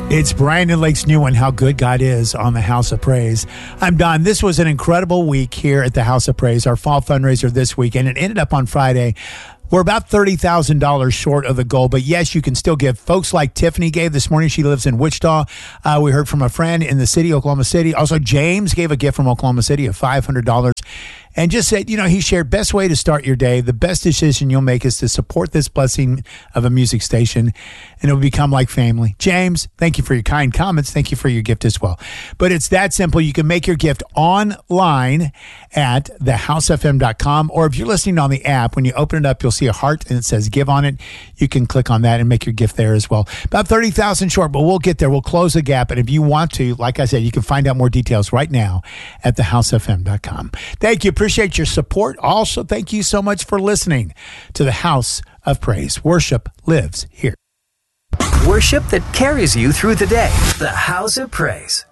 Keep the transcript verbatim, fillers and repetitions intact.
It's Brandon Lake's new one, How Good God Is, on the House of Praise. I'm Don. This was an incredible week here at the House of Praise, our fall fundraiser this week, and it ended up on Friday. We're about thirty thousand dollars short of the goal, but yes, you can still give. Folks like Tiffany gave this morning. She lives in Wichita. Uh, we heard from a friend in the city, Oklahoma City. Also, James gave a gift from Oklahoma City of five hundred dollars. And just said, you know, he shared best way to start your day. The best decision you'll make is to support this blessing of a music station, and it will become like family. James, thank you for your kind comments. Thank you for your gift as well. But it's that simple. You can make your gift online at the house f m dot com, or if you're listening on the app, when you open it up, you'll see a heart and it says give on it. You can click on that and make your gift there as well. About thirty thousand short, but we'll get there. We'll close the gap. And if you want to, like I said, you can find out more details right now at the house f m dot com. Thank you. Appreciate your support. Also, thank you so much for listening to the House of Praise. Worship lives here. Worship that carries you through the day. The House of Praise.